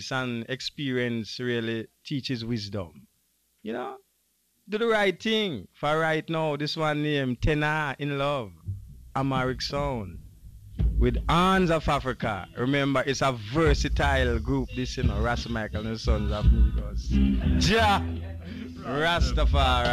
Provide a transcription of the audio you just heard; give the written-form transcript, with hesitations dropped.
peace and experience really teaches wisdom. You know? Do the right thing. For right now, this one named Tenor in Love. Amharic sound. With Horns of Africa. Remember, it's a versatile group, this, Ras Michael and the Sons of Migos. Ja! Rastafari.